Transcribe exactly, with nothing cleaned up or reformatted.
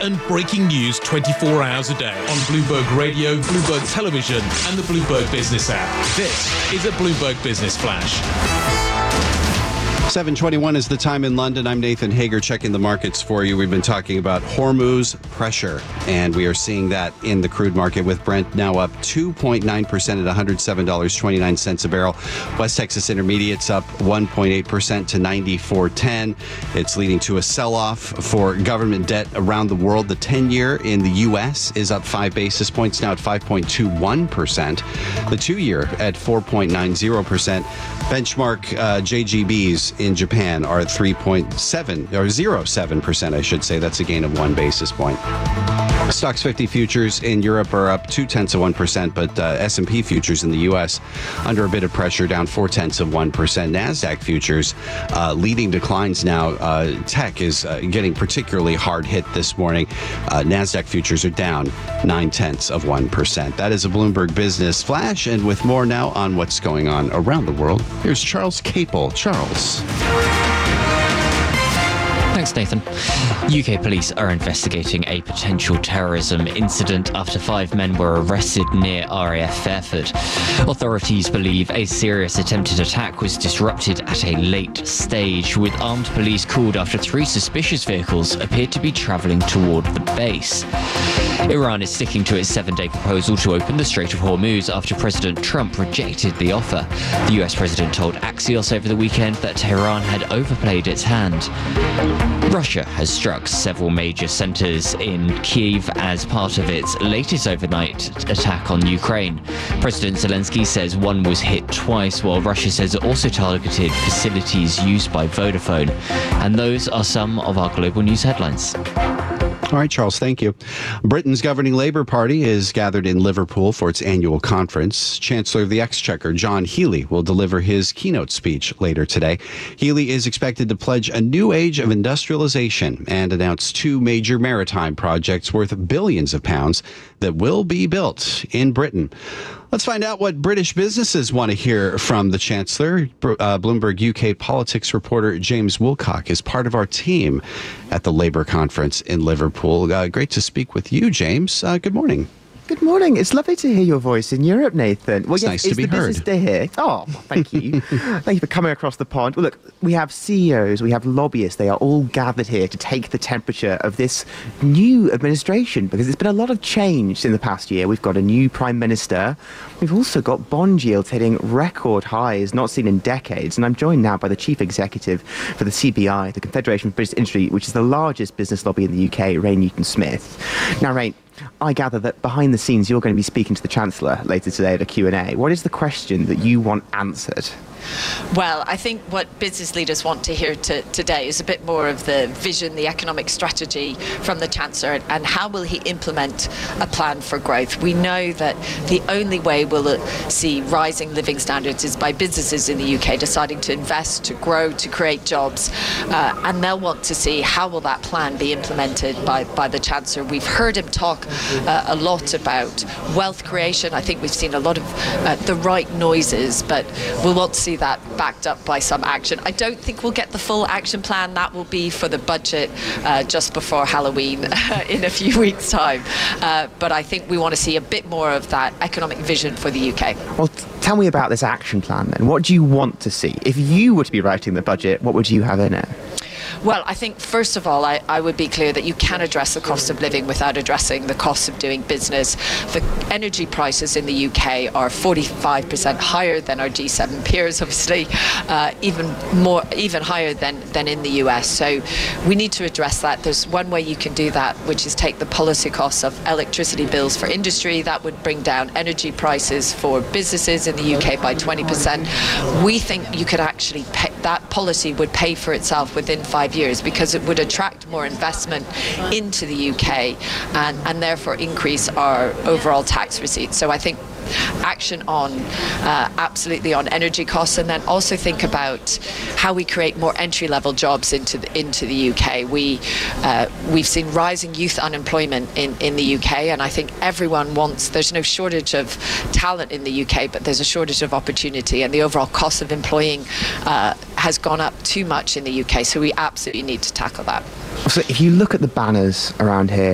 and breaking news twenty-four hours a day on Bloomberg Radio, Bloomberg Television, and the Bloomberg Business app. This is a Bloomberg Business Flash. seven twenty-one is the time in London. I'm Nathan Hager checking the markets for you. We've been talking about Hormuz pressure, and we are seeing that in the crude market with Brent now up two point nine percent at one hundred seven dollars and twenty-nine cents a barrel. West Texas Intermediate's up one point eight percent to ninety-four ten. It's leading to a sell-off for government debt around the world. The ten-year in the U S is up five basis points, now at five point two one percent. The two-year at four point nine zero percent. Benchmark uh, J G Bs in Japan are at three point seven or zero point seven percent, I should say. That's a gain of one basis point. Stocks fifty futures in Europe are up two tenths of one percent, but uh, S and P futures in the U S under a bit of pressure, down four tenths of one percent. NASDAQ futures uh, leading declines now. Uh, tech is uh, getting particularly hard hit this morning. Uh, NASDAQ futures are down nine tenths of one percent. That is a Bloomberg Business Flash, and with more now on what's going on around the world, here's Charles Capel. Charles. Thanks, Nathan. U K police are investigating a potential terrorism incident after five men were arrested near R A F Fairford. Authorities believe a serious attempted attack was disrupted at a late stage, with armed police called after three suspicious vehicles appeared to be travelling toward the base. Iran is sticking to its seven-day proposal to open the Strait of Hormuz after President Trump rejected the offer. The U S president told Axios over the weekend that Tehran had overplayed its hand. Russia has struck several major centres in Kyiv as part of its latest overnight attack on Ukraine. President Zelensky says one was hit twice, while Russia says it also targeted facilities used by Vodafone. And those are some of our global news headlines. All right, Charles, thank you. Britain's governing Labour Party is gathered in Liverpool for its annual conference. Chancellor of the Exchequer, John Healey, will deliver his keynote speech later today. Healey is expected to pledge a new age of industrialisation and announce two major maritime projects worth billions of pounds that will be built in Britain. Let's find out what British businesses want to hear from the Chancellor. Uh, Bloomberg U K politics reporter James Wilcock is part of our team at the Labour conference in Liverpool. Uh, great to speak with you, James. Uh, good morning. Good morning. It's lovely to hear your voice in Europe, Nathan. Well, it's yes, nice to it's be the heard. Business Day here. Oh, thank you. Thank you for coming across the pond. Well, look, we have C E Os, we have lobbyists. They are all gathered here to take the temperature of this new administration, because there's been a lot of change in the past year. We've got a new Prime Minister. We've also got bond yields hitting record highs not seen in decades. And I'm joined now by the Chief Executive for the C B I, the Confederation of British Industry, which is the largest business lobby in the U K, Ray Newton-Smith. Now, Ray, I gather that behind the scenes you're going to be speaking to the Chancellor later today at a Q and A. What is the question that you want answered? Well, I think what business leaders want to hear to, today is a bit more of the vision, the economic strategy from the Chancellor, and how will he implement a plan for growth. We know that the only way we'll see rising living standards is by businesses in the U K deciding to invest, to grow, to create jobs, uh, and they'll want to see how will that plan be implemented by, by the Chancellor. We've heard him talk uh, a lot about wealth creation. I think we've seen a lot of uh, the right noises, but we'll want to see that backed up by some action. I don't think we'll get the full action plan. That will be for the budget uh, just before Halloween in a few weeks' time. Uh, but I think we want to see a bit more of that economic vision for the U K. Well, t- tell me about this action plan then. What do you want to see? If you were to be writing the budget, what would you have in it? Well, I think, first of all, I, I would be clear that you can address the cost of living without addressing the cost of doing business. The energy prices in the U K are forty-five percent higher than our G seven peers, obviously, uh, even more, even higher than, than in the U S. So we need to address that. There's one way you can do that, which is take the policy costs of electricity bills for industry. That would bring down energy prices for businesses in the U K by twenty percent. We think you could actually pay, that policy would pay for itself within five years, because it would attract more investment into the U K and, and therefore increase our overall tax receipts. So I think action on uh, absolutely on energy costs, and then also think about how we create more entry-level jobs into the, into the U K. We uh, we've seen rising youth unemployment in, in the U K, and I think everyone wants. There's no shortage of talent in the U K, but there's a shortage of opportunity, and the overall cost of employing uh, has gone up too much in the U K. So we absolutely need to tackle that. So if you look at the banners around here,